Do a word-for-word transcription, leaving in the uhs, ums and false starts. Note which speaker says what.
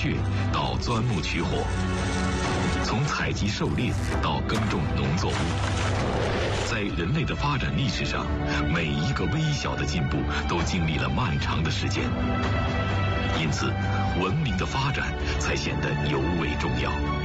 Speaker 1: 穴到钻木取火，从采集狩猎到耕种农作物，在人类的发展历史上，每一个微小的进步都经历了漫长的时间，因此，文明的发展才显得尤为重要。